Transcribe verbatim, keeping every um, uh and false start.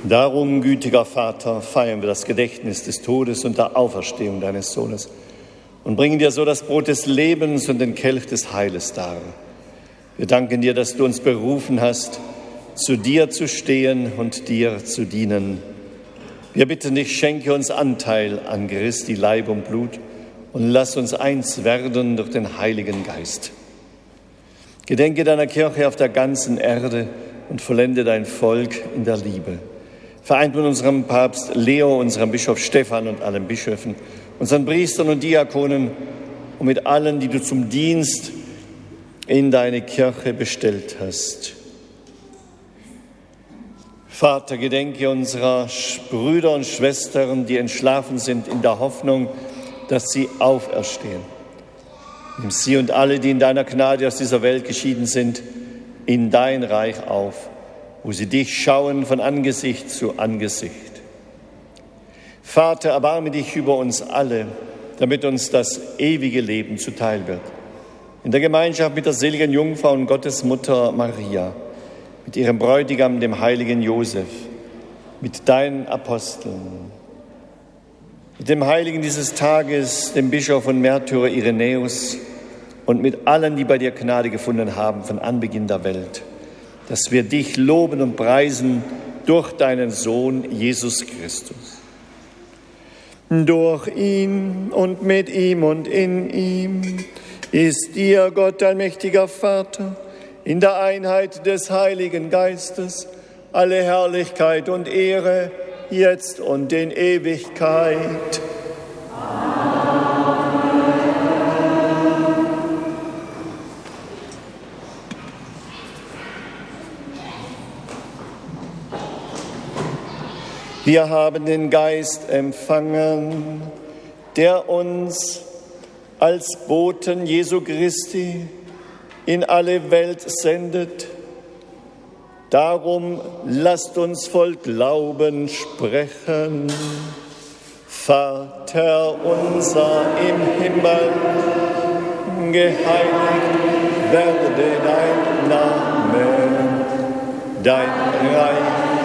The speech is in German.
Darum, gütiger Vater, feiern wir das Gedächtnis des Todes und der Auferstehung deines Sohnes und bringen dir so das Brot des Lebens und den Kelch des Heiles dar. Wir danken dir, dass du uns berufen hast, zu dir zu stehen und dir zu dienen. Wir bitten dich, schenke uns Anteil an Christi Leib und Blut und lass uns eins werden durch den Heiligen Geist. Gedenke deiner Kirche auf der ganzen Erde und vollende dein Volk in der Liebe. Vereint mit unserem Papst Leo, unserem Bischof Stephan und allen Bischöfen, unseren Priestern und Diakonen und mit allen, die du zum Dienst in deine Kirche bestellt hast. Vater, gedenke unserer Brüder und Schwestern, die entschlafen sind, in der Hoffnung, dass sie auferstehen. Nimm sie und alle, die in deiner Gnade aus dieser Welt geschieden sind, in dein Reich auf, wo sie dich schauen von Angesicht zu Angesicht. Vater, erbarme dich über uns alle, damit uns das ewige Leben zuteil wird. In der Gemeinschaft mit der seligen Jungfrau und Gottesmutter Maria, mit ihrem Bräutigam, dem heiligen Josef, mit deinen Aposteln, mit dem Heiligen dieses Tages, dem Bischof und Märtyrer Irenäus und mit allen, die bei dir Gnade gefunden haben von Anbeginn der Welt, dass wir dich loben und preisen durch deinen Sohn Jesus Christus. Durch ihn und mit ihm und in ihm ist dir, Gott, allmächtiger Vater, in der Einheit des Heiligen Geistes, alle Herrlichkeit und Ehre, jetzt und in Ewigkeit. Wir haben den Geist empfangen, der uns als Boten Jesu Christi in alle Welt sendet. Darum lasst uns voll Glauben sprechen. Vater unser im Himmel, geheiligt werde dein Name, dein Reich